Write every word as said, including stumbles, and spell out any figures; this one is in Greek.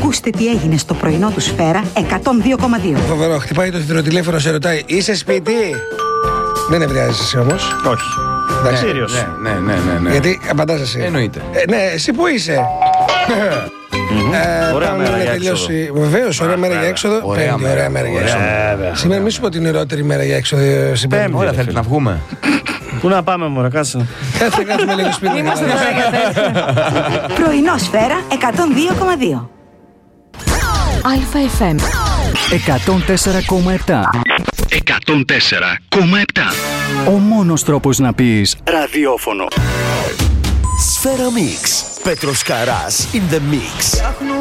Ακούστε τι έγινε στο πρωινό του Σφαίρα εκατόν δύο κόμμα δύο. Φοβερό, χτυπάει το θηροτηλέφωνο, σε ρωτάει, είσαι σπίτι? Δεν ευριάζεσαι όμως. Όχι. Εντάξει. Ναι, ναι, ναι, ναι, ναι. Γιατί απαντάς εσύ. Εννοείται. Ε, ναι, εσύ που είσαι. Mm-hmm. Ε, ωραία μέρα για τελειώσει. έξοδο. Βεβαίως, ωραία μέρα για έξοδο. Ωραία Πέμπτη, μέρα, ωραία μέρα για ωραία έξοδο. μέρα. Σήμερα μη σου πω την ερώτηρη μέρα για έξοδο στην Πέμπτη. Ωραία, θέλετε να βγούμε? Πού να πάμε, μωρέ, κάτσε. Κάτσε, κάτσουμε λίγο σπίτι. Είμαστε εδώ για τέτοια. Πρωινό Σφαίρα εκατόν δύο κόμμα δύο. Α-εφ εμ εκατόν τέσσερα κόμμα επτά. εκατόν τέσσερα κόμμα επτά. Ο μόνος τρόπος να πεις ραδιόφωνο. Σφαίρα Mix. Πέτρος Καράς in the mix.